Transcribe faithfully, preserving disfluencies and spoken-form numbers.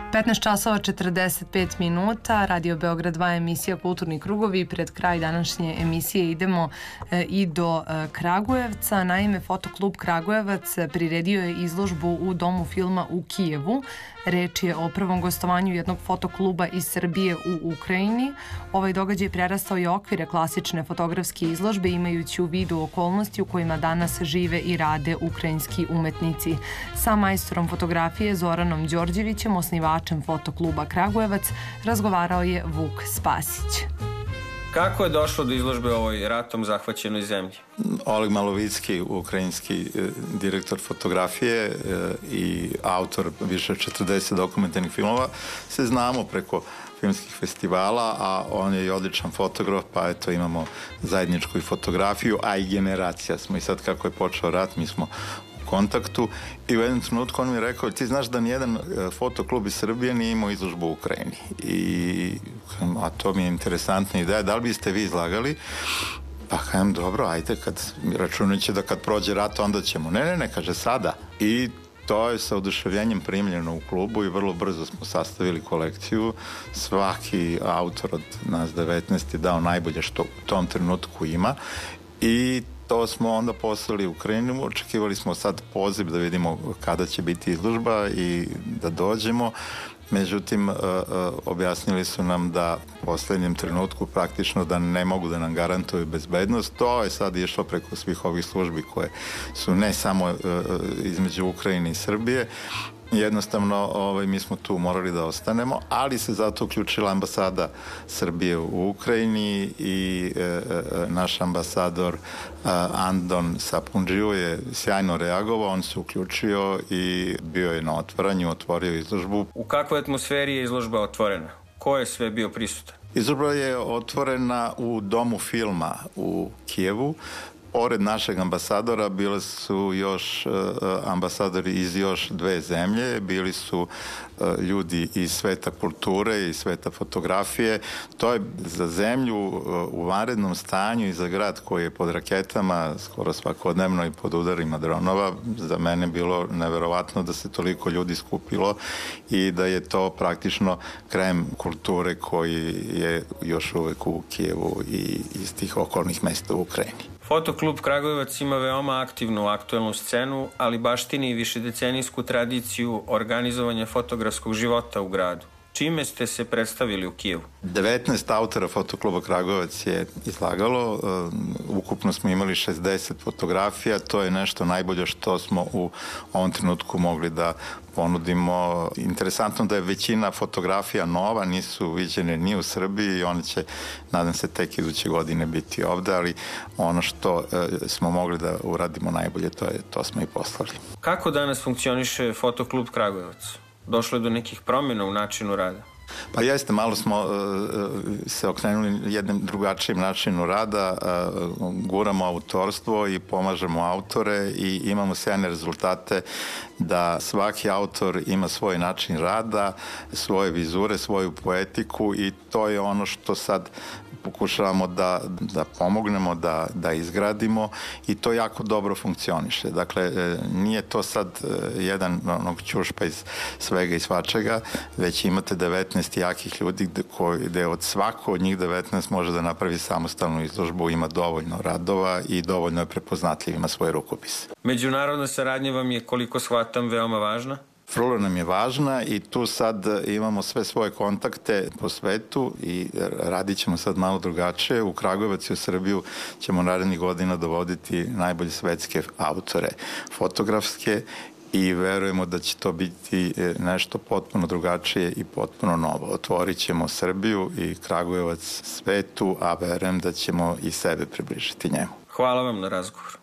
petnaest časova četrdeset pet minuta, Radio Beograd dva, emisija Kulturni krugovi. Pred kraj današnje emisije idemo e, i do e, Kragujevca. Naime, Fotoklub Kragujevac priredio je izložbu u Domu filma u Kijevu. Reč je o prvom gostovanju jednog fotokluba iz Srbije u Ukrajini. Ovaj događaj prerastao je okvire klasične fotografske izložbe, imajući u vidu okolnosti u kojima danas žive i rade ukrajinski umetnici. Sa majstorom fotografije Zoranom Đorđevićem, osnivačem Fotokluba Kragujevac, razgovarao je Vuk Spasić. Kako je došlo do izložbe u ovoj ratom zahvaćenoj zemlji? Oleg Malovicki, ukrajinski direktor fotografije i autor više od četrdeset dokumentarnih filmova, se znamo preko filmskih festivala, a on je i odličan fotograf, pa eto imamo zajedničku i fotografiju, a i generacija smo. I sad kako je počeo rat, mi smo u kontaktu i u jednom trenutku on mi je rekao, ti znaš da nijedan fotoklub iz Srbije nije imao izložbu u Ukrajini. I, a to mi je interesantna ideja, da li biste vi izlagali? Pa kajem, dobro, ajde, kad računajući da kad prođe rat, onda ćemo. Ne, ne, ne, kaže sada. I to je sa oduševljenjem primljeno u klubu i vrlo brzo smo sastavili kolekciju. Svaki autor od nas devetnaest je dao najbolje što u tom trenutku ima i to smo onda poslali u Ukrajinu. Očekivali smo sad poziv da vidimo kada će biti izložba i da dođemo. Međutim, objasnili su nam da u poslednjem trenutku praktično da ne mogu da nam garantuju bezbednost. To je sad išlo preko svih ovih službi koje su ne samo između Ukrajine i Srbije. Jednostavno, ovaj, mi smo tu morali da ostanemo, ali se zato uključila ambasada Srbije u Ukrajini i e, e, naš ambasador e, Andon Sapundžiju je sjajno reagovao, on se uključio i bio je na otvaranju, otvorio izložbu. U kakvoj atmosferi je izložba otvorena? Ko je sve bio prisutan? Izložba je otvorena u Domu filma u Kijevu. Pored našeg ambasadora bili su još uh, ambasadori iz još dve zemlje, bili su uh, ljudi iz sveta kulture i sveta fotografije. To je za zemlju uh, u vanrednom stanju i za grad koji je pod raketama skoro svakodnevno i pod udarima dronova. Za mene bilo neverovatno da se toliko ljudi skupilo i da je to praktično krajem kulture koji je još uvek u Kijevu i iz tih okolnih mesta u Ukrajini. Fotoklub Kragujevac ima veoma aktivnu aktuelnu scenu, ali baštini i višedecenijsku tradiciju organizovanja fotografskog života u gradu. Čime ste se predstavili u Kijevu? devetnaest autora Fotokluba Kragujevac je izlagalo, ukupno smo imali šezdeset fotografija, to je nešto najbolje što smo u ovom trenutku mogli da ponudimo. Interesantno da je većina fotografija nova, nisu viđene ni u Srbiji i one će, nadam se, tek iduće godine biti ovde, ali ono što e, smo mogli da uradimo najbolje, to, je, to smo i poslali. Kako danas funkcioniše Fotoklub Kragujevac? Došlo je do nekih promjena u načinu rada? Pa jeste, malo smo uh, se okrenuli jednim drugačijim načinu rada, uh, guramo autorstvo i pomažemo autore i imamo sjajne rezultate da svaki autor ima svoj način rada, svoje vizure, svoju poetiku i to je ono što sad pokušavamo da, da pomognemo, da, da izgradimo i to jako dobro funkcioniše. Dakle, nije to sad jedan onog ćušpa iz svega i svačega, već imate devetnaest jakih ljudi gde, koji, gde od svako od njih devetnaest može da napravi samostalnu izložbu, ima dovoljno radova i dovoljno je prepoznatljiv, ima svoj rukopis. Međunarodna saradnja vam je, koliko shvatam, veoma važna? Vrlo nam je važna i tu sad imamo sve svoje kontakte po svetu i radit ćemo sad malo drugačije. U Kragujevac i u Srbiju ćemo narednih godina dovoditi najbolje svetske autore fotografske i verujemo da će to biti nešto potpuno drugačije i potpuno novo. Otvorit ćemo Srbiju i Kragujevac svetu, a verujem da ćemo i sebe približiti njemu. Hvala vam na razgovor.